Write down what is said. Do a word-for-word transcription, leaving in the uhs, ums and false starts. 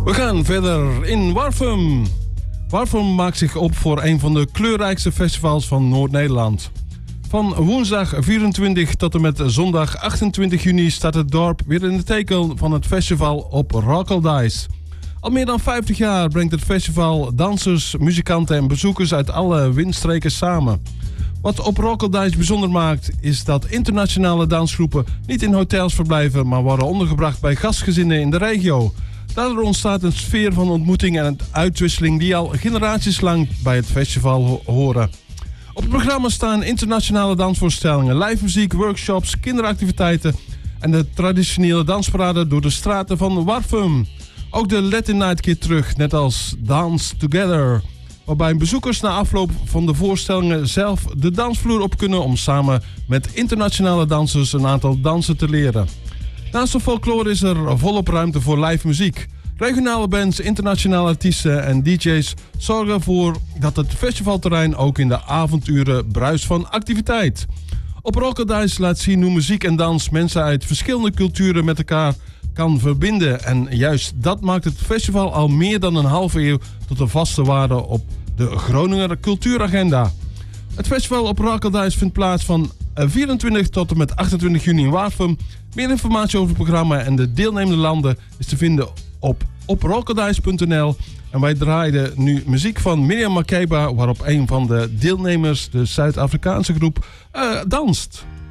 We gaan verder in Warffum. Warffum maakt zich op voor een van de kleurrijkste festivals van Noord-Nederland. Van woensdag vierentwintig tot en met zondag achtentwintig juni staat het dorp weer in het teken van het festival op Rockaldijs. Al meer dan vijftig jaar brengt het festival dansers, muzikanten en bezoekers uit alle windstreken samen. Wat op Rockaldijs bijzonder maakt is dat internationale dansgroepen niet in hotels verblijven, maar worden ondergebracht bij gastgezinnen in de regio. Daardoor ontstaat een sfeer van ontmoeting en uitwisseling die al generaties lang bij het festival ho- horen. Op het programma staan internationale dansvoorstellingen, live muziek, workshops, kinderactiviteiten en de traditionele dansparade door de straten van Warffum. Ook de Latin Night keert terug, net als Dance Together, waarbij bezoekers na afloop van de voorstellingen zelf de dansvloer op kunnen om samen met internationale dansers een aantal dansen te leren. Naast de folklore is er volop ruimte voor live muziek. Regionale bands, internationale artiesten en D J's zorgen ervoor dat het festivalterrein ook in de avonduren bruist van activiteit. Op Rockaldijs laat zien hoe muziek en dans mensen uit verschillende culturen met elkaar kan verbinden. En juist dat maakt het festival al meer dan een halve eeuw tot een vaste waarde op de Groninger cultuuragenda. Het festival op Rockaldijs vindt plaats van vierentwintig tot en met achtentwintig juni in Warffum. Meer informatie over het programma en de deelnemende landen is te vinden op oprockaldijs punt n l. En wij draaiden nu muziek van Miriam Makeba, waarop een van de deelnemers, de Zuid-Afrikaanse groep, uh, danst.